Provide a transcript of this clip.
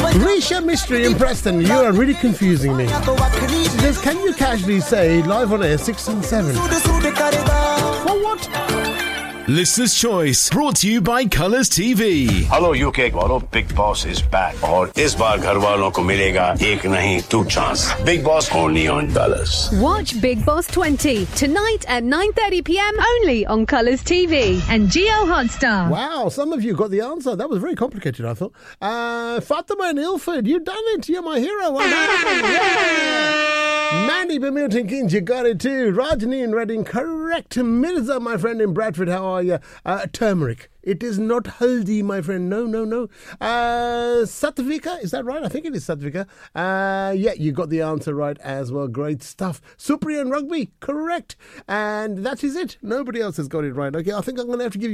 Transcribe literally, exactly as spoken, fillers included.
Risha Mystery in Preston, you are really confusing me. Just, can you casually say live on air six and seven? For what? Listener's Choice, brought to you by Colours T V. Hello U K वालों, Big Boss is back. और इस बार घर वालों को मिलेगा एक नहीं two chance. Big Boss only on Colours. Watch Big Boss twenty tonight at nine thirty p.m. only on Colours T V and Geo Hotstar. Wow, some of you got the answer. That was very complicated, I thought. Uh, Fatima in Ilford, you've done it. You're my hero. Well done. Yeah. Manny Bermuda Kings, you got it too. Rajni in Reading, correct. Mirza, my friend in Bradford, how are you? Uh, turmeric. It is not haldi, my friend. No, no, no. Uh, Satvika, is that right? I think it is Satvika. Uh, yeah, you got the answer right as well. Great stuff. Supriyan Rugby, correct. And that is it. Nobody else has got it right. Okay, I think I'm going to have to give you